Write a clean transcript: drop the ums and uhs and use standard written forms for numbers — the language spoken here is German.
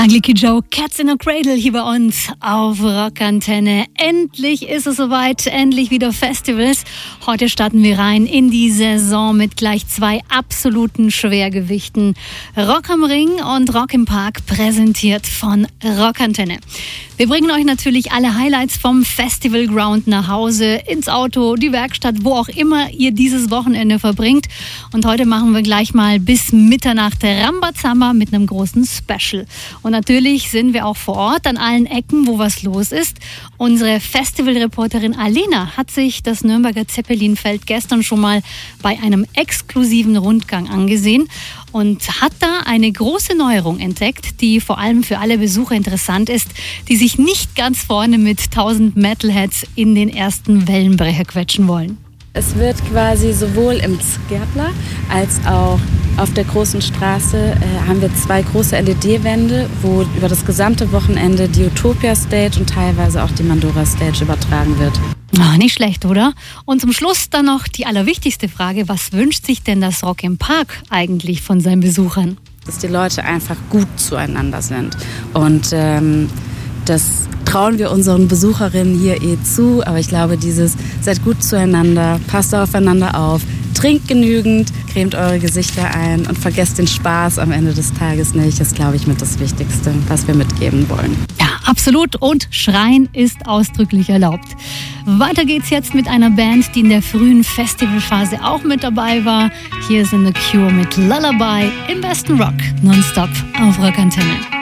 Ugly Kid Joe, Cats in a Cradle hier bei uns auf Rockantenne. Endlich ist es soweit, endlich wieder Festivals. Heute starten wir rein in die Saison mit gleich 2 absoluten Schwergewichten. Rock am Ring und Rock im Park, präsentiert von Rockantenne. Wir bringen euch natürlich alle Highlights vom Festival Ground nach Hause, ins Auto, die Werkstatt, wo auch immer ihr dieses Wochenende verbringt. Und heute machen wir gleich mal bis Mitternacht Rambazamba mit einem großen Special. Und natürlich sind wir auch vor Ort an allen Ecken, wo was los ist. Unsere Festivalreporterin Alena hat sich das Nürnberger Zeppelinfeld gestern schon mal bei einem exklusiven Rundgang angesehen und hat da eine große Neuerung entdeckt, die vor allem für alle Besucher interessant ist, die sich nicht ganz vorne mit 1000 Metalheads in den ersten Wellenbrecher quetschen wollen. Es wird quasi sowohl im Skärpler als auch auf der großen Straße haben wir 2 große LED-Wände, wo über das gesamte Wochenende die Utopia Stage und teilweise auch die Mandora Stage übertragen wird. Oh, nicht schlecht, oder? Und zum Schluss dann noch die allerwichtigste Frage: Was wünscht sich denn das Rock im Park eigentlich von seinen Besuchern? Dass die Leute einfach gut zueinander sind. Und das trauen wir unseren Besucherinnen hier zu. Aber ich glaube, seid gut zueinander, passt aufeinander auf, trinkt genügend, cremt eure Gesichter ein und vergesst den Spaß am Ende des Tages nicht. Das ist, glaube ich, mit das Wichtigste, was wir mitgeben wollen. Ja, absolut. Und Schreien ist ausdrücklich erlaubt. Weiter geht's jetzt mit einer Band, die in der frühen Festivalphase auch mit dabei war. Hier sind The Cure mit Lullaby im besten Rock, nonstop auf Rockantenne.